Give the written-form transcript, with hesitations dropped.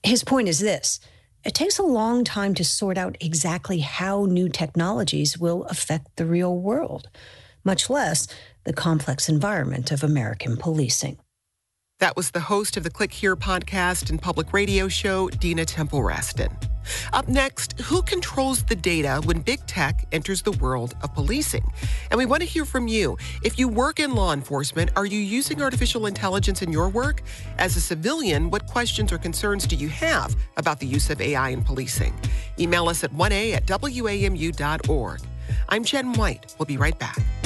His point is this: it takes a long time to sort out exactly how new technologies will affect the real world, much less the complex environment of American policing. That was the host of the Click Here podcast and public radio show, Dina Temple-Raston. Up next, who controls the data when big tech enters the world of policing? And we want to hear from you. If you work in law enforcement, are you using artificial intelligence in your work? As a civilian, what questions or concerns do you have about the use of AI in policing? Email us at 1a@wamu.org. I'm Jen White. We'll be right back.